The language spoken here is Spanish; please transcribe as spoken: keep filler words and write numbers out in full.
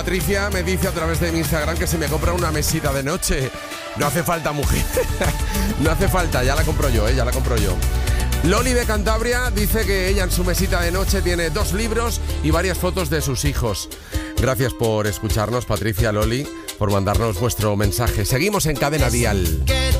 Patricia me dice a través de mi Instagram que se me compra una mesita de noche. No hace falta, mujer. No hace falta, ya la compro yo, ¿eh? Ya la compro yo. Loli de Cantabria dice que ella en su mesita de noche tiene dos libros y varias fotos de sus hijos. Gracias por escucharnos, Patricia, Loli, por mandarnos vuestro mensaje. Seguimos en Cadena Dial.